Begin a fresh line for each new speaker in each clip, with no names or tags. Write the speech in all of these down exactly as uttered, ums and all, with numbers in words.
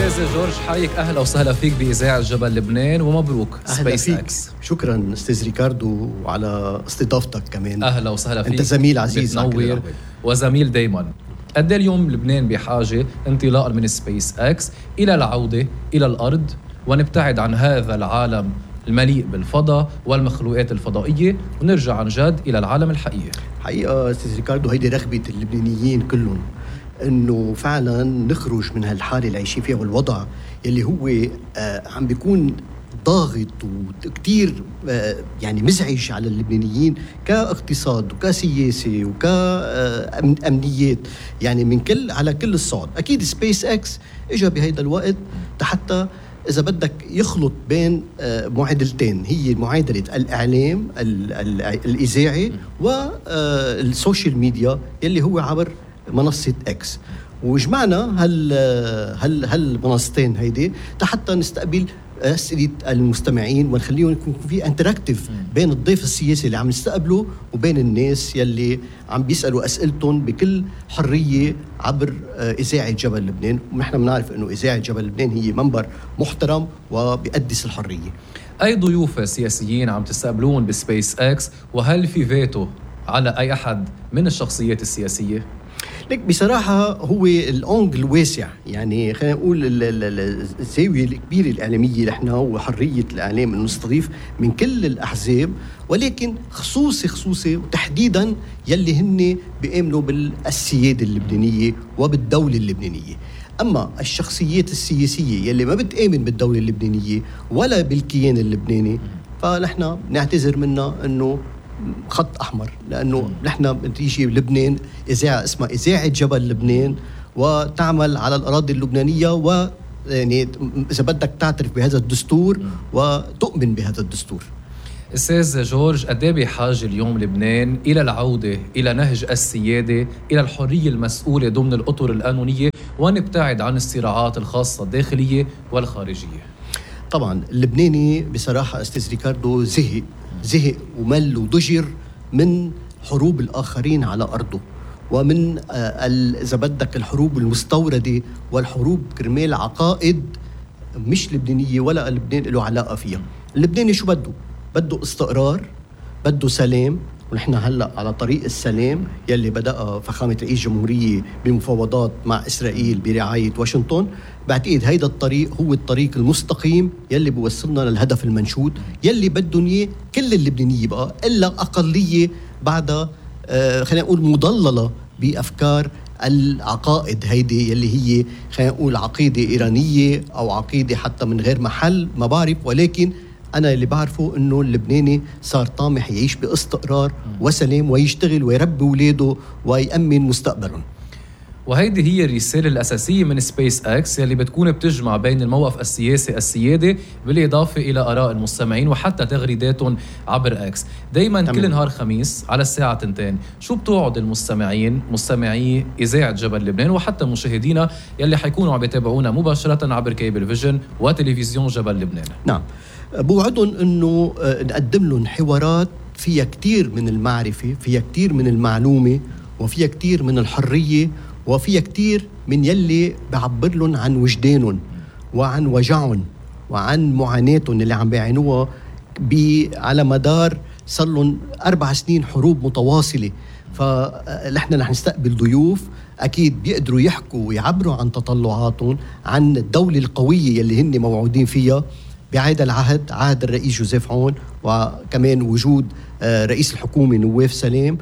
أستاذ جورج حايك، أهلا وسهلا فيك بإذاعة جبل لبنان ومبروك سبيس إكس.
شكرا أستاذ ريكاردو على استضافتك كمان.
أهلا وسهلا فيك،
أنت زميل عزيز
بتنور وزميل دايما. قد اليوم لبنان بحاجة انطلاقا من سبيس إكس إلى العودة إلى الأرض ونبتعد عن هذا العالم المليء بالفضاء والمخلوقات الفضائية ونرجع عن جد إلى العالم الحقيقي.
حقيقة أستاذ ريكاردو هيدي رغبة اللبنانيين كلهم، إنه فعلا نخرج من هالحالة اللي عايشين فيها والوضع اللي هو آه عم بيكون ضاغط وكتير آه يعني مزعج على اللبنانيين كاقتصاد وكسياسة وكأمنيات، يعني من كل على كل الصعد. أكيد سبيس إكس إجا بهيدا الوقت حتى إذا بدك يخلط بين معادلتين، هي معادلة الإعلام الإذاعي والسوشيال ميديا يلي هو عبر منصة إكس، وجمعنا هال هال هالمنصتين هيدي حتى نستقبل أسئلة المستمعين ونخليهم يكون في انتراكتيف بين الضيف السياسي اللي عم نستقبله وبين الناس يلي عم بيسألوا أسئلتهم بكل حرية عبر إذاعة جبل لبنان. ونحن بنعرف إنه إذاعة جبل لبنان هي منبر محترم وبيقدس الحرية.
أي ضيوف سياسيين عم تستقبلون بسبيس إكس، وهل في فيتو على أي أحد من الشخصيات السياسية؟
لك بصراحة هو الأنجل واسع، يعني خلينا نقول الزاوية الكبيرة الإعلامية لحنا وحرية الإعلام إنه نستضيف من كل الأحزاب، ولكن خصوصي خصوصي وتحديدا يلي هن بيؤمنوا بالسيادة اللبنانية وبالدولة اللبنانية. أما الشخصيات السياسية يلي ما بتآمن بالدولة اللبنانية ولا بالكيان اللبناني فنحن نعتذر منها إنه خط أحمر، لأنه نحن بنتيجي بلبنان إذاعة اسمها إذاعة جبل لبنان وتعمل على الأراضي اللبنانية، و يعني إذا بدك تعترف بهذا الدستور وتؤمن بهذا الدستور.
أستاذ جورج، قد ايه بحاجة اليوم لبنان إلى العودة إلى نهج السيادة، إلى الحرية المسؤولة ضمن الأطر القانونية ونبتعد عن الصراعات الخاصة الداخلية والخارجية؟
طبعا اللبناني بصراحة أستاذ ريكاردو زهق زهق ومل وضجر من حروب الآخرين على أرضه، ومن إذا بدك الحروب المستوردة والحروب كرمال عقائد مش لبنانية ولا لبنان له علاقة فيها. اللبناني شو بده؟ بده استقرار، بده سلام، ونحن هلأ على طريق السلام يلي بدأ فخامة رئيس الجمهورية بمفاوضات مع إسرائيل برعاية واشنطن. بعتقد هيدا الطريق هو الطريق المستقيم يلي بوصلنا للهدف المنشود يلي بدهم اياه كل اللبنانية بقى، إلا أقلية بعدها آه خلينا نقول مضللة بأفكار العقائد هيدي يلي هي خلينا نقول عقيدة إيرانية أو عقيدة حتى من غير محل ما بعرف، ولكن أنا اللي بعرفه إنه اللبناني صار طامح يعيش باستقرار وسلام ويشتغل ويربي ولاده ويأمن مستقبلهم.
وهيدي هي الرسالة الأساسية من سبيس إكس يلي بتكون بتجمع بين الموقف السياسي السيادة بالإضافة إلى آراء المستمعين وحتى تغريداتهم عبر إكس. دايما تمام. كل نهار خميس على الساعة تنتين شو بتوعد المستمعين مستمعي إذاعة جبل لبنان وحتى مشاهدينا يلي حيكونوا عم يتابعونا مباشرة عبر كيبل فيجن وتلفزيون جبل لبنان؟
نعم، بوعدهم أنه نقدم لهم حوارات فيها كتير من المعرفة، فيها كتير من المعلومة، وفيها كتير من الحرية، وفيها كتير من يلي بعبر لهم عن وجدانهم وعن وجعهم وعن معاناتهم اللي عم بيعانوها على مدار صار لهم أربع سنين حروب متواصلة. فنحن رح نستقبل ضيوف أكيد بيقدروا يحكوا ويعبروا عن تطلعاتهم عن الدولة القوية يلي هن موعودين فيها بعهد العهد، عهد الرئيس جوزيف عون، وكمان وجود رئيس الحكومة نواف سلام.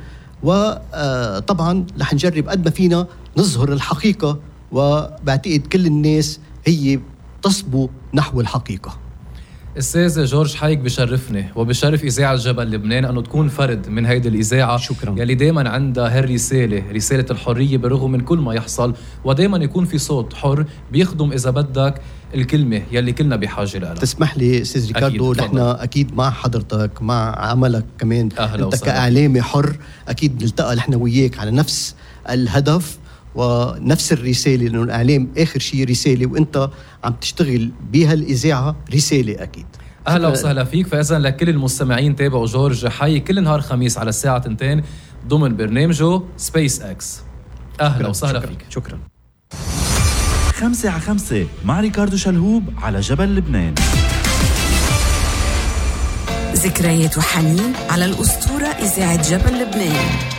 وطبعا رح نجرب قد ما فينا نظهر الحقيقة، وبعتقد كل الناس هي تصبو نحو الحقيقة.
أستاذ جورج حايك، بشرفني وبشرف إذاعة جبل لبنان أنه تكون فرد من هيدي الإذاعة.
شكرا.
يلي دايما عندها هالرسالة، رسالة الحرية بالرغم من كل ما يحصل، ودايما يكون في صوت حر بيخدم إذا بدك الكلمة يلي كلنا بحاجة لها.
تسمح لي أستاذ ريكاردو، نحن أكيد مع حضرتك مع عملك كمان أنت كإعلامي حر، أكيد نلتقى نحن وياك على نفس الهدف ونفس الرسالة، لأنه الإعلام آخر شيء رسالة، وإنت عم تشتغل بها الإذاعة رسالة أكيد.
أهلا وسهلا فيك. فإذا لكل المستمعين تابعوا جورج حي كل نهار خميس على الساعة تنتين ضمن برنامجه سبيس إكس. أهلا وسهلا
شكرا.
فيك.
شكرا.
خمسة على خمسة مع ريكاردو شلهوب على جبل لبنان.
ذكريات وحنين على الأسطورة إذاعة جبل لبنان.